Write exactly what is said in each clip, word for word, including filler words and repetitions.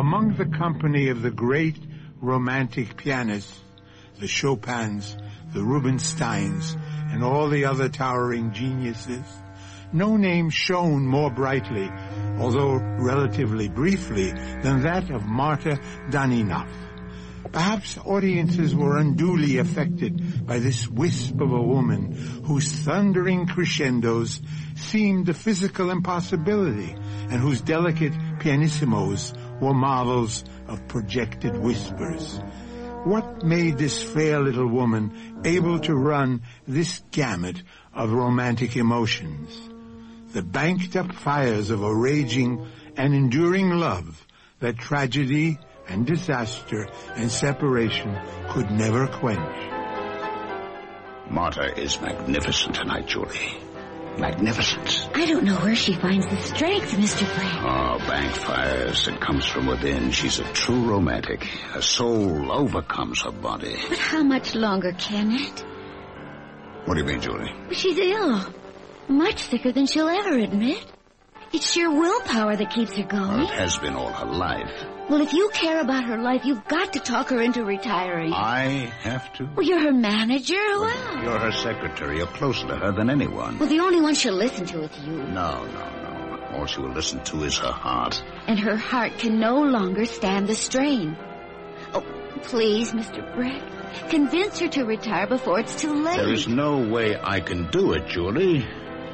Among the company of the great romantic pianists, the Chopins, the Rubinsteins, and all the other towering geniuses, no name shone more brightly, although relatively briefly, than that of Marta Danilov. Perhaps audiences were unduly affected by this wisp of a woman whose thundering crescendos seemed a physical impossibility and whose delicate pianissimos were marvels of projected whispers. What made this fair little woman able to run this gamut of romantic emotions? The banked-up fires of a raging and enduring love that tragedy and disaster and separation could never quench. Marta is magnificent tonight, Julie. Magnificent. I don't know where she finds the strength, Mister Frank. Oh, bank fires. It comes from within. She's a true romantic. Her soul overcomes her body. But how much longer can it? What do you mean, Julie? She's ill. Much sicker than she'll ever admit. It's sheer willpower that keeps her going. Well, it has been all her life. Well, if you care about her life, you've got to talk her into retiring. I have to? Well, you're her manager. Who else? You're her secretary. You're closer to her than anyone. Well, the only one she'll listen to is you. No, no, no. All she will listen to is her heart. And her heart can no longer stand the strain. Oh, please, Mister Breck, convince her to retire before it's too late. There is no way I can do it, Julie.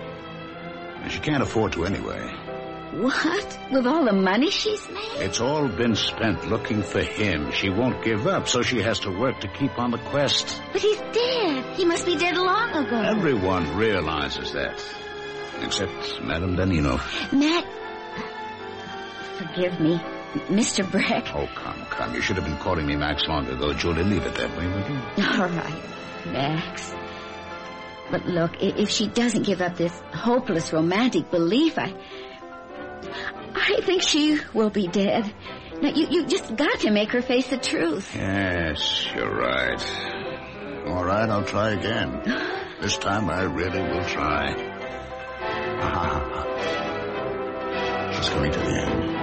She can't afford to anyway. What? With all the money she's made? It's all been spent looking for him. She won't give up, so she has to work to keep on the quest. But he's dead. He must be dead long ago. Everyone realizes that. Except Madame Danilov. Matt... Forgive me, Mister Breck. Oh, come, come. You should have been calling me Max long ago, Julie. Leave it that way, will you? All right, Max. But look, if she doesn't give up this hopeless romantic belief, I... I think she will be dead. Now, you, you just got to make her face the truth. Yes, you're right. All right, I'll try again. This time I really will try. Ah, she's coming to the end.